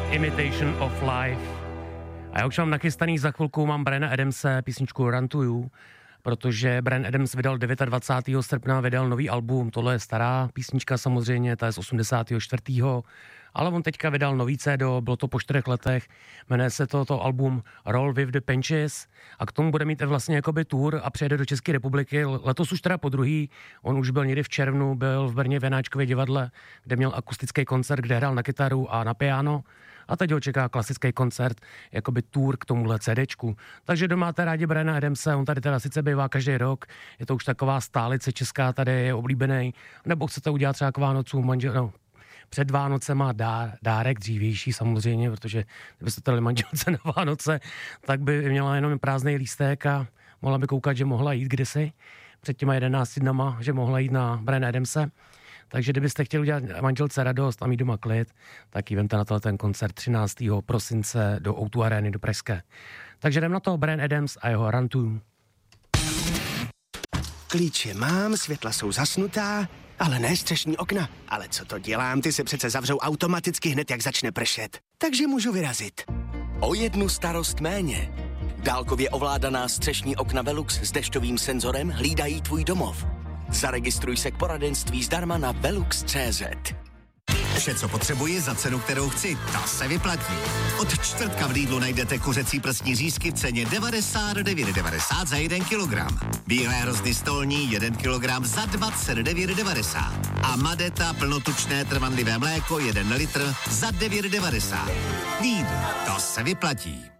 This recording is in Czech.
Imitation of Life. A já už mám nachystaný, za chvilku mám Briana Adamse, písničku Run to You, protože Bryan Adams vydal 29. srpna vydal nový album, tohle je stará písnička samozřejmě, ta je z 84. Ale on teďka vydal nový CD, bylo to po 4 letech, jmenuje se to album Roll with the Punches a k tomu bude mít vlastně jakoby tour a přijede do České republiky, letos už teda po druhý, on už byl někdy v červnu, byl v Brně v Janáčkově divadle, kde měl akustický koncert, kde hrál na kytaru a na piano. A teď ho čeká klasický koncert, jakoby tour k tomuhle CDčku. Takže kdo máte rádi Briana Adamse, on tady teda sice bývá každý rok, je to už taková stálice česká, tady je oblíbený, nebo chcete udělat třeba k Vánocům před Vánocema dárek dřívější samozřejmě, protože kdybyste dali manželce na Vánoce, tak by měla jenom prázdný lístek a mohla by koukat, že mohla jít kdysi před těma 11 dnama, že mohla jít na Briana Adamse. Takže kdybyste chtěli udělat manželce radost a mít doma klid, tak jí vemte na ten koncert 13. prosince do O2 Areny do Pražské. Takže jdem na to, Bryan Adams a jeho Run to You. Klíče mám, světla jsou zasnutá, ale ne střešní okna. Ale co to dělám, ty se přece zavřou automaticky hned, jak začne pršet. Takže můžu vyrazit. O jednu starost méně. Dálkově ovládaná střešní okna Velux s dešťovým senzorem hlídají tvůj domov. Zaregistruj se k poradenství zdarma na velux.cz. Vše, co potřebuji za cenu, kterou chci, ta se vyplatí. Od čtvrtka v Lidlu najdete kuřecí prsní řízky v ceně 99,90 za 1 kilogram. Bílé hrozny stolní 1 kilogram za 29,90. A Madeta plnotučné trvanlivé mléko 1 litr za 9,90. Lidl, to se vyplatí.